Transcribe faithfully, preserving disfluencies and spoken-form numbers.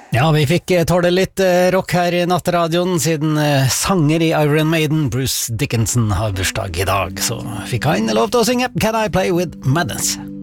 Ja, vi fikk tåle litt rock her i Nattradioen, siden sanger i Iron Maiden, Bruce Dickinson, har bursdag i dag, så fikk han lov til å synge Can I Play With Madness?